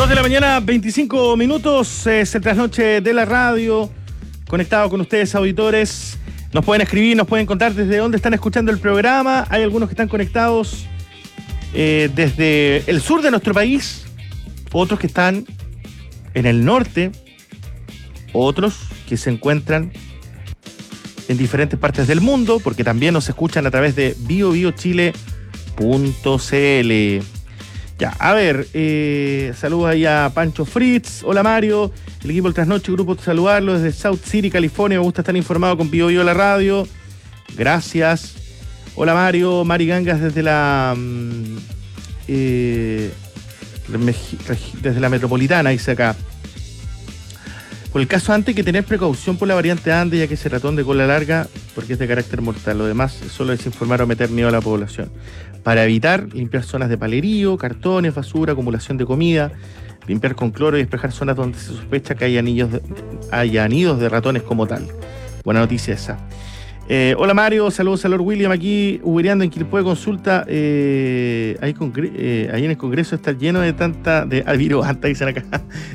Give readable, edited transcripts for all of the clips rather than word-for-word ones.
2 de la mañana, 25 minutos, es el trasnoche de la radio, conectado con ustedes, auditores. Nos pueden escribir, nos pueden contar desde dónde están escuchando el programa. Hay algunos que están conectados desde el sur de nuestro país, otros que están en el norte, otros que se encuentran en diferentes partes del mundo, porque también nos escuchan a través de biobiochile.cl. Ya, a ver, saludos ahí a Pancho Fritz. Hola Mario, el equipo del Trasnoche, grupo de saludarlo desde South City, California. Me gusta estar informado con Bio Bio la radio. Gracias. Hola Mario, Mari Gangas desde desde la metropolitana, dice acá. Por el caso antes hay que tener precaución por la variante Ande, ya que ese ratón de cola larga, porque es de carácter mortal. Lo demás es solo desinformar o meter miedo a la población. Para evitar, limpiar zonas de palerío, cartones, basura, acumulación de comida, limpiar con cloro y despejar zonas donde se sospecha que haya nidos de ratones como tal. Buena noticia esa. Hola Mario, saludos a Lord William aquí, ubereando en Quilpué, consulta. Ahí en el Congreso está lleno de virulenta, dicen acá.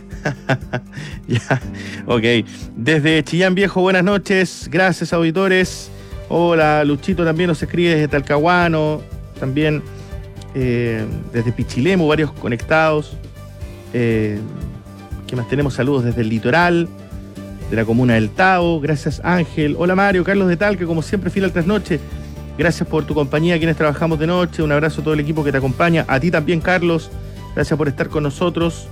Ya, ok. Desde Chillán Viejo, buenas noches. Gracias, auditores. Hola, Luchito también nos escribe desde Talcahuano. También desde Pichilemu, varios conectados. ¿Qué más tenemos? Saludos desde el litoral, de la comuna del Tao. Gracias, Ángel. Hola, Mario. Carlos de Talca, como siempre, fiel al trasnoche. Gracias por tu compañía, quienes trabajamos de noche. Un abrazo a todo el equipo que te acompaña. A ti también, Carlos. Gracias por estar con nosotros.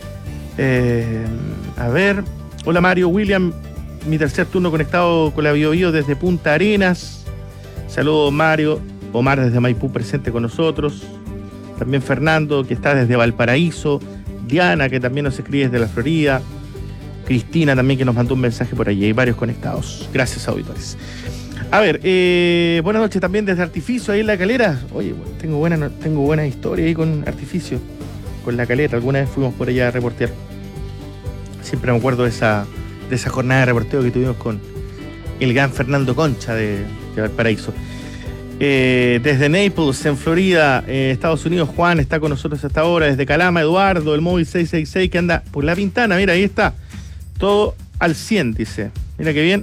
A ver. Hola, Mario. William, mi tercer turno conectado con la BioBio desde Punta Arenas. Saludos, Mario. Omar desde Maipú presente con nosotros. También Fernando, que está desde Valparaíso. Diana, que también nos escribe desde la Florida. Cristina también, que nos mandó un mensaje por allí. Hay varios conectados. Gracias, auditores. A ver, buenas noches también desde Artificio, ahí en La Calera. Oye, tengo buena historia ahí con Artificio, con La Calera. Alguna vez fuimos por allá a reportear. Siempre me acuerdo de esa jornada de reporteo que tuvimos con el gran Fernando Concha de Valparaíso. Desde Naples, en Florida, Estados Unidos, Juan está con nosotros hasta ahora. Desde Calama, Eduardo, el móvil 666 que anda por La Pintana. Mira, ahí está. Todo al 100, dice. Mira qué bien.